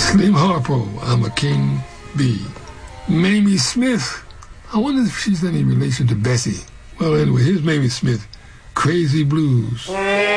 Slim Harpo, I'm a King Bee. Mamie Smith, I wonder if she's any relation to Bessie. Well, anyway, here's Mamie Smith, Crazy Blues.